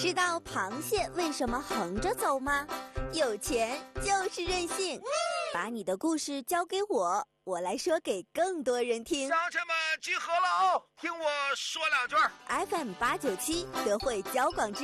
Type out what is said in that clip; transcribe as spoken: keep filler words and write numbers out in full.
知道螃蟹为什么横着走吗？有钱就是任性。把你的故事交给我，我来说给更多人听。 乡亲们集合了啊、哦！听我说两句。 F M 八九七德惠交广之